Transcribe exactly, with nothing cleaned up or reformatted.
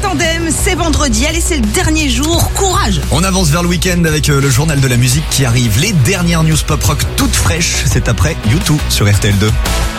tandem, c'est vendredi. Allez, c'est le dernier jour. Courage. On avance vers le week-end avec le journal de la musique qui arrive. Les dernières news pop rock toutes fraîches. C'est après U deux sur R T L deux.